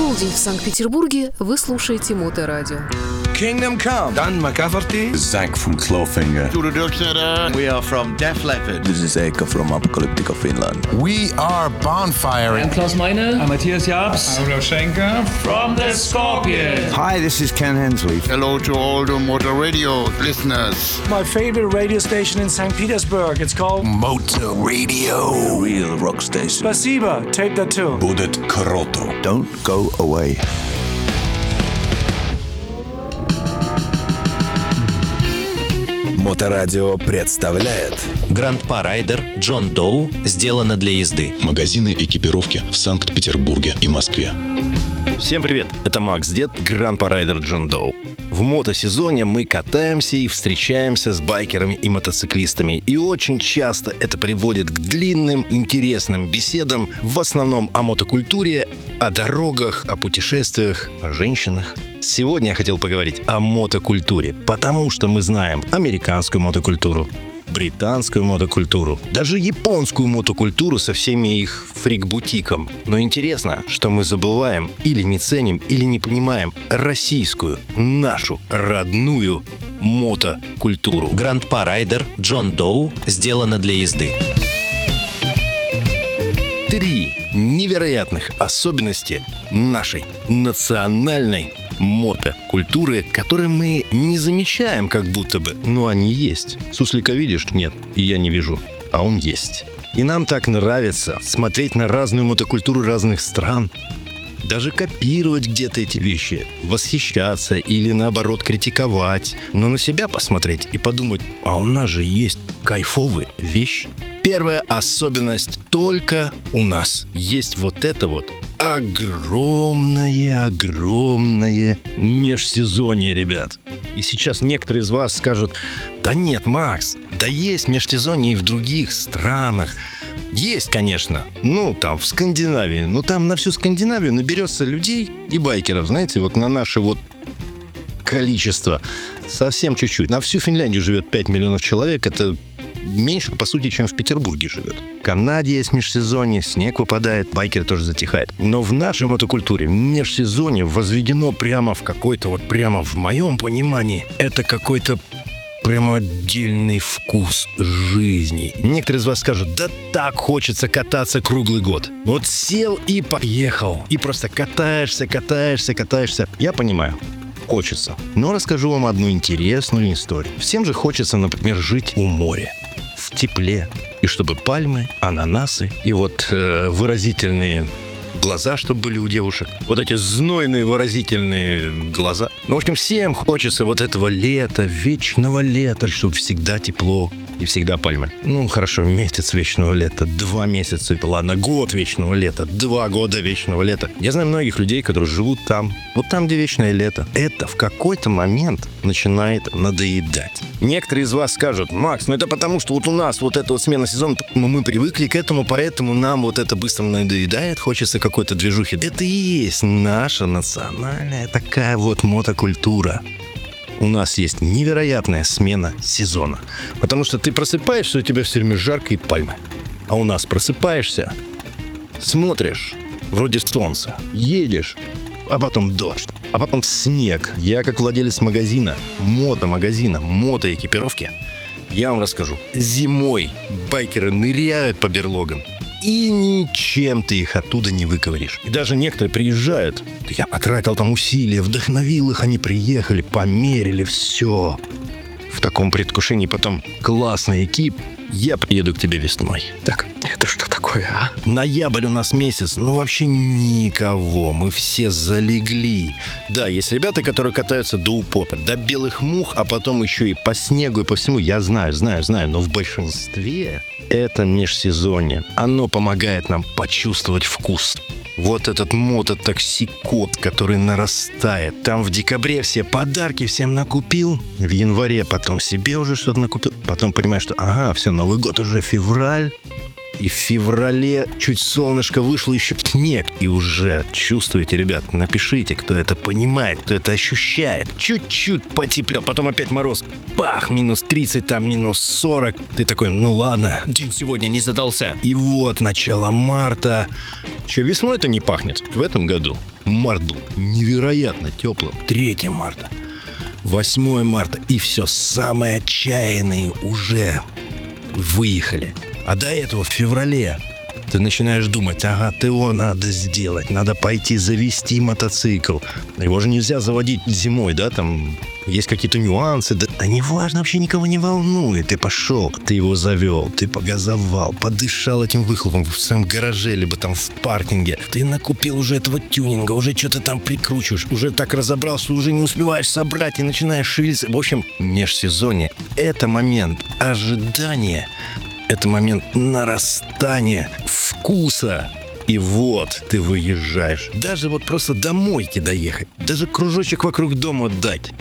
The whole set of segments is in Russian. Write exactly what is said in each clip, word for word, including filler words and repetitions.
полдень в Санкт-Петербурге вы слушаете Моторадио. Kingdom Come. Dan McCafferty. Zack from Clawfinger. We are from Def Leppard. This is Eka from Apocalyptica Finland. We are Bonfire. I'm Klaus Meine. I'm Matthias Jabs. I'm Roshenka. From the Scorpions. Hi, this is Ken Hensley. Hello to all the Motor Radio listeners. My favorite radio station in Saint Petersburg. It's called Motor Radio. A real rock station. Spasiba. Tape that too. Будет круто. Don't go away. Моторадио представляет Гранд-па Райдер Джон Доу сделано для езды. Магазины экипировки в Санкт-Петербурге и Москве. Всем привет, это Макс Дед, Гранд-па Райдер Джон Доу. В мотосезоне мы катаемся и встречаемся с байкерами и мотоциклистами. И очень часто это приводит к длинным, интересным беседам, в основном о мотокультуре, о дорогах, о путешествиях, о женщинах. Сегодня я хотел поговорить о мотокультуре, потому что мы знаем американскую мотокультуру, британскую мотокультуру, даже японскую мотокультуру со всеми их фрик-бутиком. Но интересно, что мы забываем или не ценим, или не понимаем российскую, нашу родную мотокультуру. Гранд-па Райдер Джон Доу сделано для езды. Три невероятных особенности нашей национальной мотокультуры, которые мы не замечаем как будто бы, но они есть. Суслика видишь? Нет, и я не вижу, а он есть. И нам так нравится смотреть на разную мотокультуру разных стран, даже копировать где-то эти вещи, восхищаться или наоборот критиковать, но на себя посмотреть и подумать, а у нас же есть кайфовые вещи. Первая особенность только у нас есть вот это вот огромное-огромное межсезонье, ребят. И сейчас некоторые из вас скажут, да нет, Макс, да есть межсезонье и в других странах. Есть, конечно, ну там в Скандинавии, но там на всю Скандинавию наберется людей и байкеров, знаете, вот на наше вот количество совсем чуть-чуть. На всю Финляндию живет пять миллионов человек, это меньше, по сути, чем в Петербурге живет. В Канаде есть межсезонье, снег выпадает, байкеры тоже затихают. Но в нашей мотокультуре межсезонье возведено прямо в какой-то, вот прямо в моем понимании, это какой-то прямо отдельный вкус жизни. Некоторые из вас скажут, да так хочется кататься круглый год. Вот сел и поехал. И просто катаешься, катаешься, катаешься. Я понимаю. Хочется. Но расскажу вам одну интересную историю. Всем же хочется, например, жить у моря, в тепле. И чтобы пальмы, ананасы и вот э, выразительные глаза, чтобы были у девушек. Вот эти знойные выразительные глаза. Ну, в общем, всем хочется вот этого лета, вечного лета, чтобы всегда тепло и всегда пальмы. Ну, хорошо, месяц вечного лета, два месяца, ладно, год вечного лета, два года вечного лета. Я знаю многих людей, которые живут там, вот там, где вечное лето. Это в какой-то момент начинает надоедать. Некоторые из вас скажут, Макс, ну это потому, что вот у нас вот эта вот смена сезона, мы привыкли к этому, поэтому нам вот это быстро надоедает, хочется какой-то движухи. Это и есть наша национальная такая вот мотокультура. У нас есть невероятная смена сезона. Потому что ты просыпаешься, у тебя все время жарко и пальмы. А у нас просыпаешься, смотришь, вроде солнце, едешь, а потом дождь, а потом снег. Я как владелец магазина, мото-магазина, мотоэкипировки, я вам расскажу. Зимой байкеры ныряют по берлогам, и ничем ты их оттуда не выковыришь. И даже некоторые приезжают. Я потратил там усилия, вдохновил их, они приехали, померили, все. В таком предвкушении потом классный экип. Я приеду к тебе весной. Так, это что такое, а? Ноябрь у нас месяц, ну вообще никого, мы все залегли. Да, есть ребята, которые катаются до упора, до белых мух, а потом еще и по снегу и по всему. Я знаю, знаю, знаю, но в большинстве это межсезонье. Оно помогает нам почувствовать вкус. Вот этот мототоксикоз, который нарастает. Там в декабре все подарки всем накупил. В январе потом себе уже что-то накупил. Потом понимаешь, что ага, все, Новый год уже февраль. И в феврале чуть солнышко вышло, еще снег. И уже чувствуете, ребят, напишите, кто это понимает, кто это ощущает. Чуть-чуть потеплел, потом опять мороз. Пах, минус тридцать, там минус сорок. Ты такой, ну ладно, день сегодня не задался. И вот начало марта. Че, весной это не пахнет? В этом году март был невероятно теплым. третьего марта. восьмого марта. И все, самые отчаянные уже выехали. А до этого в феврале ты начинаешь думать, ага, ТО надо сделать, надо пойти завести мотоцикл. Его же нельзя заводить зимой, да, там есть какие-то нюансы. Да, да неважно, вообще никого не волнует. Ты пошел, ты его завел, ты погазовал, подышал этим выхлопом в своем гараже, либо там в паркинге. Ты накупил уже этого тюнинга, уже что-то там прикручиваешь, уже так разобрался, уже не успеваешь собрать и начинаешь шевелиться. В общем, межсезонье – это момент ожидания. Это момент нарастания вкуса. И вот ты выезжаешь. Даже вот просто до мойки доехать. Даже кружочек вокруг дома дать.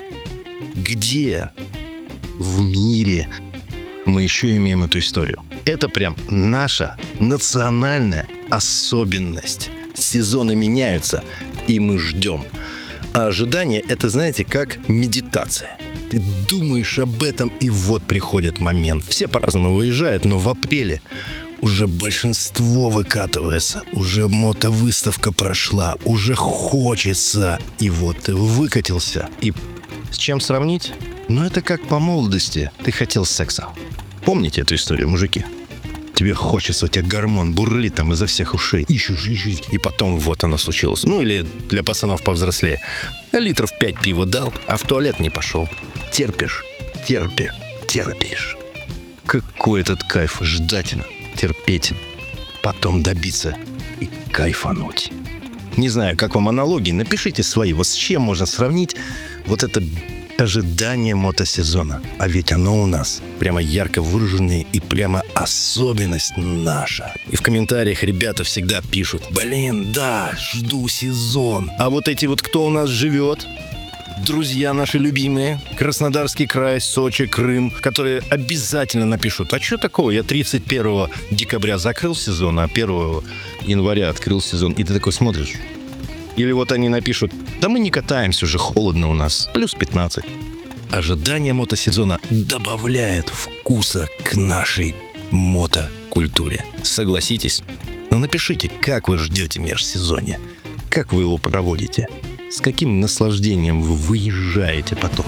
Где в мире мы еще имеем эту историю? Это прям наша национальная особенность. Сезоны меняются, и мы ждем. А ожидание – это, знаете, как медитация. Ты думаешь об этом, и вот приходит момент. Все по-разному выезжают, но в апреле уже большинство выкатывается. Уже мотовыставка прошла, уже хочется. И вот ты выкатился. И с чем сравнить? Ну, это как по молодости. Ты хотел секса. Помните эту историю, мужики? Тебе хочется, у тебя гормон бурлит там изо всех ушей. Ищешь, ищешь. И потом вот оно случилось. Ну, или для пацанов повзрослее. Литров пять пива дал, а в туалет не пошел. Терпишь, терпишь, терпишь. Какой этот кайф ждать, терпеть, потом добиться и кайфануть. Не знаю, как вам аналогии, напишите свои. Вот с чем можно сравнить вот это ожидание мотосезона. А ведь оно у нас прямо ярко выраженное и прямо особенность наша. И в комментариях ребята всегда пишут: блин, да, жду сезон. А вот эти вот, кто у нас живет, друзья наши любимые, Краснодарский край, Сочи, Крым, которые обязательно напишут: а что такого? Я тридцать первого декабря закрыл сезон, а первого января открыл сезон. И ты такой смотришь. Или вот они напишут: да мы не катаемся, уже холодно у нас, плюс пятнадцать. Ожидание мотосезона добавляет вкуса к нашей мотокультуре. Согласитесь? Ну напишите, как вы ждете межсезонье, как вы его проводите, с каким наслаждением вы выезжаете потом.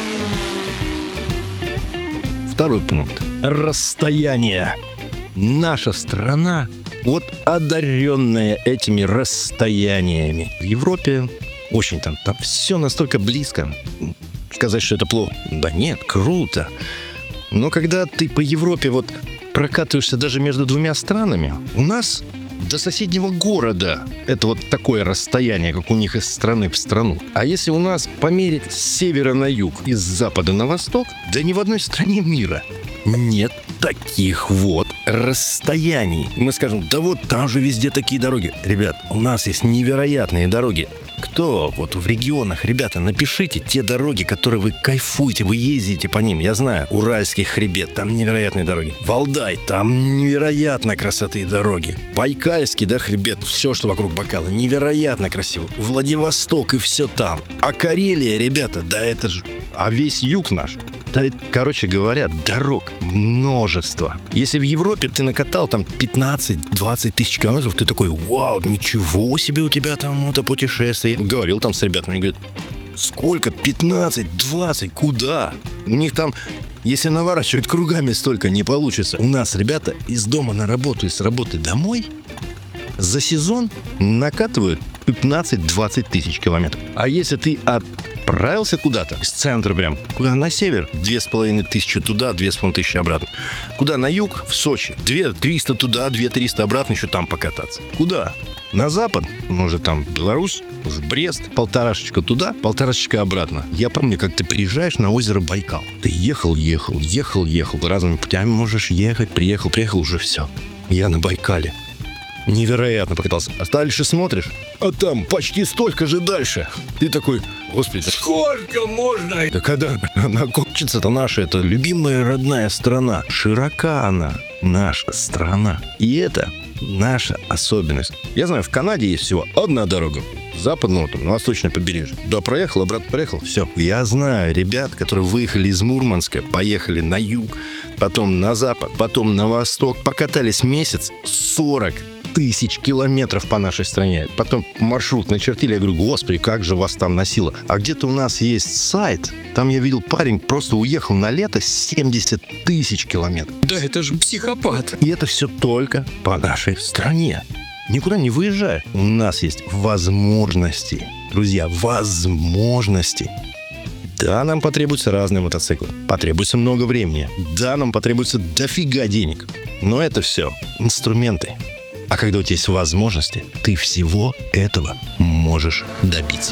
Второй пункт. Расстояние. Наша страна вот одаренная этими расстояниями. В Европе очень там, там все настолько близко. Сказать, что это плохо? Да нет, круто. Но когда ты по Европе вот прокатываешься даже между двумя странами, у нас до соседнего города это вот такое расстояние, как у них из страны в страну. А если у нас померить с севера на юг и с запада на восток, да ни в одной стране мира нет таких вот расстояний. Мы скажем: да вот там же везде такие дороги. Ребят, у нас есть невероятные дороги. Кто вот в регионах, ребята, напишите те дороги, которые вы кайфуете, вы ездите по ним. Я знаю, Уральский хребет, там невероятные дороги. Валдай, там невероятно красоты дороги. Байкальский, да, хребет, все, что вокруг Байкала, невероятно красиво. Владивосток и все там. А Карелия, ребята, да это же... А весь юг наш. Да, короче говоря, дорог множество. Если в Европе ты накатал там пятнадцать-двадцать тысяч километров, ты такой: вау, ничего себе у тебя там мотопутешествие. Говорил там с ребятами, говорят: сколько? пятнадцать-двадцать? Куда? У них там, если наворачивать кругами, столько не получится. У нас ребята из дома на работу и с работы домой за сезон накатывают пятнадцать-двадцать тысяч километров. А если ты отправился куда-то, из центра прям, куда на север, две с половиной тысячи туда, две с половиной тысячи обратно. Куда на юг, в Сочи, две триста туда, две триста обратно, еще там покататься. Куда? На запад, ну, уже там Беларусь, уже Брест, полторашечка туда, полторашечка обратно. Я помню, как ты приезжаешь на озеро Байкал. Ты ехал, ехал, ехал, ехал, разными путями можешь ехать, приехал, приехал, уже все. Я на Байкале. невероятно покатался. А дальше смотришь, а там почти столько же дальше. Ты такой, господи, сколько можно? Да когда она кончится-то наша, это любимая родная страна. Широка она, наша страна. И это наша особенность. Я знаю, в Канаде есть всего одна дорога. Западного, там, на восточное побережье. Да, проехал, обратно проехал, все. Я знаю ребят, которые выехали из Мурманска, поехали на юг, потом на запад, потом на восток, покатались месяц, сорок тысяч километров по нашей стране. Потом маршрут начертили, я говорю, господи, как же вас там носило. А где-то у нас есть сайт, там я видел, парень просто уехал на лето семьдесят тысяч километров. Да это же психопат. И это все только по нашей стране. Никуда не выезжая. У нас есть возможности. Друзья, возможности. Да, нам потребуются разные мотоциклы. Потребуется много времени. Да, нам потребуется дофига денег. Но это все инструменты. А когда у тебя есть возможности, ты всего этого можешь добиться.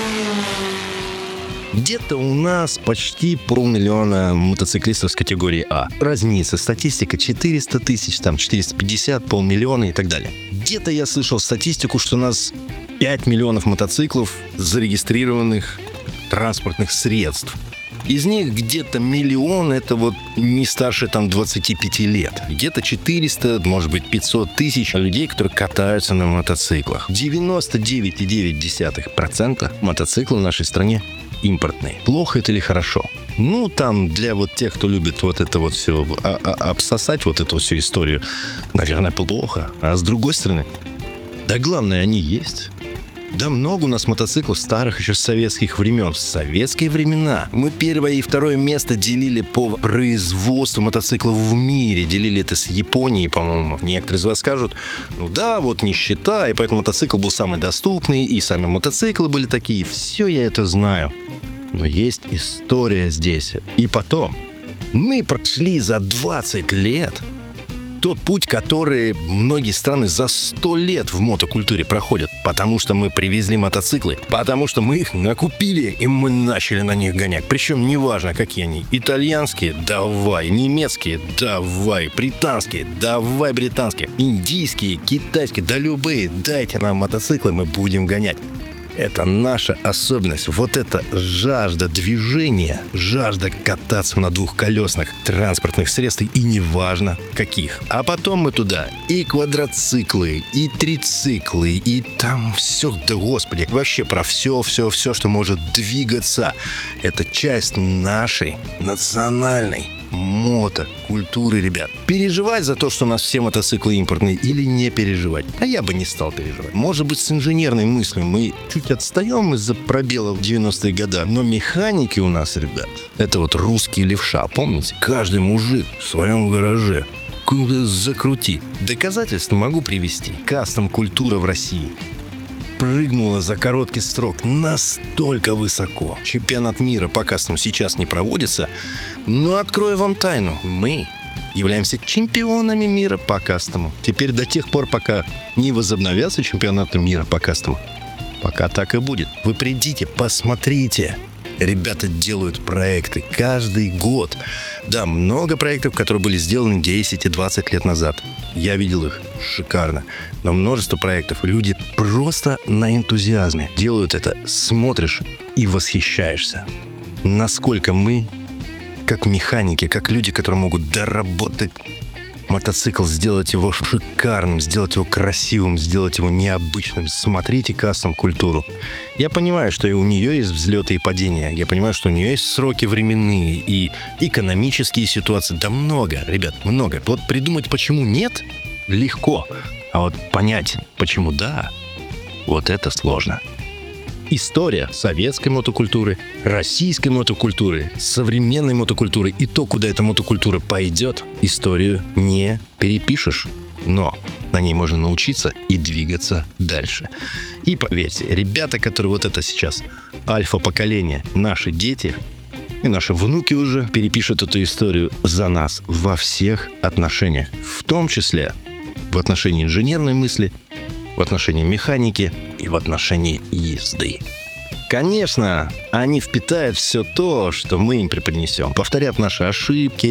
Где-то у нас почти полмиллиона мотоциклистов с категории А. Разница, статистика четыреста тысяч, там четыреста пятьдесят, полмиллиона и так далее. Где-то я слышал статистику, что у нас пять миллионов мотоциклов, зарегистрированных транспортных средств. Из них где-то миллион — это вот не старше там двадцати пяти лет. Где-то четыреста, может быть, пятьсот тысяч людей, которые катаются на мотоциклах. девяносто девять целых девять десятых процента мотоциклов в нашей стране импортные. Плохо это или хорошо? Ну, там, для вот тех, кто любит вот это вот все, а- а- обсосать вот эту всю историю, наверное, плохо. А с другой стороны, да главное, они есть. Да много у нас мотоциклов старых еще с советских времен. В советские времена мы первое и второе место делили по производству мотоциклов в мире. Делили это с Японией, по-моему. Некоторые из вас скажут, ну да, вот нищета, и поэтому мотоцикл был самый доступный, и сами мотоциклы были такие. Все я это знаю. Но есть история здесь. И потом, мы прошли за двадцать лет тот путь, который многие страны за сто лет в мотокультуре проходят. Потому что мы привезли мотоциклы, потому что мы их накупили, и мы начали на них гонять. Причем неважно, какие они. Итальянские – давай. Немецкие – давай. Британские – давай британские. Индийские, китайские – да любые. Дайте нам мотоциклы, мы будем гонять. Это наша особенность. Вот эта жажда движения, жажда кататься на двухколесных транспортных средствах, и неважно каких. А потом мы туда и квадроциклы, и трициклы, и там все, да господи, вообще про все, все, все, что может двигаться. Это часть нашей национальной мотокультуры, ребят. Переживать за то, что у нас все мотоциклы импортные, или не переживать? А я бы не стал переживать. Может быть, с инженерной мыслью мы чуть отстаем из-за пробелов в девяностые годы, но механики у нас, ребят, это вот русский левша, помните? Каждый мужик в своем гараже. Куда закрути. Доказательства могу привести. Кастом-культура в России прыгнула за короткий срок настолько высоко. Чемпионат мира по кастому сейчас не проводится, но открою вам тайну. Мы являемся чемпионами мира по кастому. Теперь до тех пор, пока не возобновятся чемпионаты мира по кастому, пока так и будет. Вы придите, посмотрите. Ребята делают проекты каждый год. Да, много проектов, которые были сделаны десять и двадцать лет назад. Я видел их. Шикарно. Но множество проектов. Люди просто на энтузиазме делают это. Смотришь и восхищаешься. Насколько мы, как механики, как люди, которые могут доработать мотоцикл, сделать его шикарным, сделать его красивым, сделать его необычным. Смотрите кастом-культуру. Я понимаю, что и у нее есть взлеты и падения. Я понимаю, что у нее есть сроки временные и экономические ситуации. Да много, ребят, много. Вот придумать, почему нет, легко. А вот понять, почему да, вот это сложно. История советской мотокультуры, российской мотокультуры, современной мотокультуры и то, куда эта мотокультура пойдет, историю не перепишешь. Но на ней можно научиться и двигаться дальше. И поверьте, ребята, которые вот это сейчас альфа-поколение, наши дети и наши внуки уже перепишут эту историю за нас во всех отношениях. В том числе в отношении инженерной мысли, в отношении механики и в отношении езды. Конечно, они впитают все то, что мы им преподнесем. Повторят наши ошибки,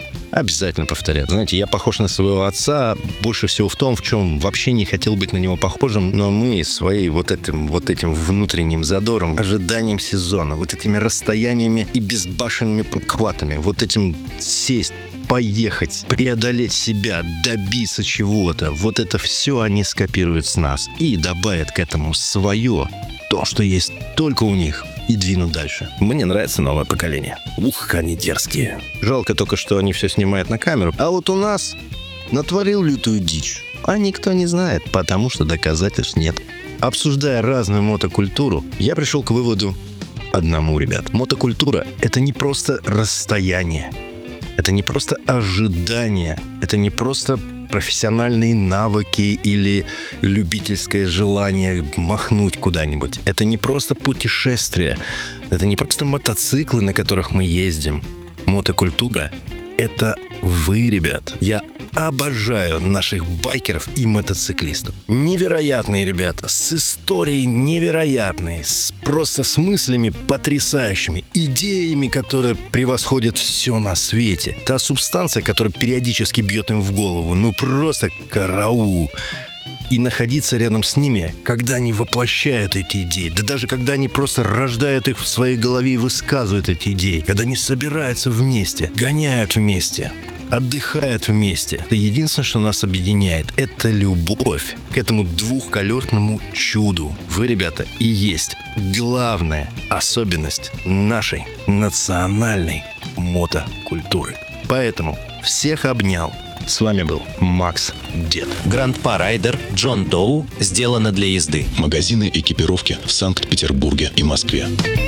Обязательно повторят. Знаете, я похож на своего отца больше всего в том, в чем вообще не хотел быть на него похожим, но мы своей вот этим, вот этим внутренним задором, ожиданием сезона, вот этими расстояниями и безбашенными подхватами, вот этим сесть, поехать, преодолеть себя, добиться чего-то, вот это все они скопируют с нас и добавят к этому свое, то, что есть только у них, и двинут дальше. Мне нравится новое поколение. Ух, они дерзкие. Жалко только, что они все снимают на камеру. А вот у нас натворил лютую дичь. А никто не знает, потому что доказательств нет. Обсуждая разную мотокультуру, я пришел к выводу одному, ребят. Мотокультура — это не просто расстояние. Это не просто ожидание. Это не просто профессиональные навыки или любительское желание махнуть куда-нибудь. Это не просто путешествие. Это не просто мотоциклы, на которых мы ездим. Мотокультура — это вы, ребят. Я обожаю наших байкеров и мотоциклистов. Невероятные ребята, с историей невероятной, с, просто с мыслями потрясающими, идеями, которые превосходят все на свете. Та субстанция, которая периодически бьет им в голову, ну просто караул. И находиться рядом с ними, когда они воплощают эти идеи, да даже когда они просто рождают их в своей голове и высказывают эти идеи, когда они собираются вместе, гоняют вместе, отдыхают вместе. Это единственное, что нас объединяет. Это любовь к этому двухколесному чуду. Вы, ребята, и есть главная особенность нашей национальной мотокультуры. Поэтому всех обнял. С вами был Макс Дед. Гранд-па Райдер Джон Доу сделано для езды. Магазины экипировки в Санкт-Петербурге и Москве.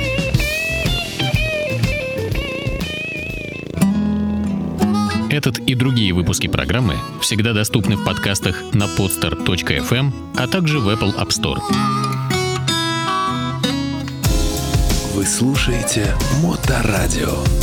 Этот и другие выпуски программы всегда доступны в подкастах на podster точка эф эм, а также в Apple App Store. Вы слушаете Моторадио.